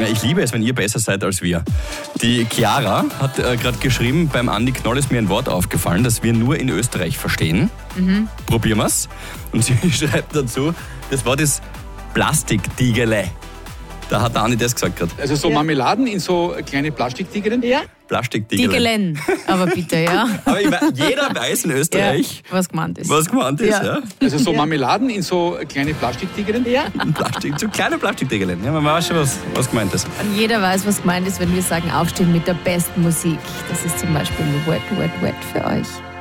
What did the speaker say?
Ja, ich liebe es, wenn ihr besser seid als wir. Die Chiara hat gerade geschrieben, beim Andi Knoll ist mir ein Wort aufgefallen, das wir nur in Österreich verstehen. Probieren wir's. Und sie schreibt dazu, das Wort ist Plastiktigele. Da hat der Andi das gesagt gerade. Also so Marmeladen in so kleine Plastiktigeren? Ja. Plastiktigele. Tigelen, aber bitte, ja. Aber jeder weiß in Österreich, was gemeint ist. was gemeint ist. Ja. Also so Marmeladen in so kleine Plastiktigeren? Ja. So kleine Plastiktigele. Ja, man weiß schon, was gemeint ist. Und jeder weiß, was gemeint ist, wenn wir sagen, aufstehen mit der besten Musik. Das ist zum Beispiel Wet, Wet, Wet für euch.